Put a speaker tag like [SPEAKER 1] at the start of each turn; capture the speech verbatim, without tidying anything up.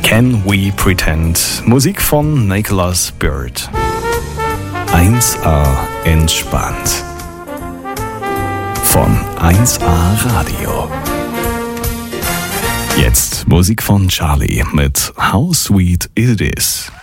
[SPEAKER 1] Can We Pretend? Musik von Nicholas Byrd. eins A entspannt. Von eins A Radio. Jetzt Musik von Charlie mit How Sweet It Is.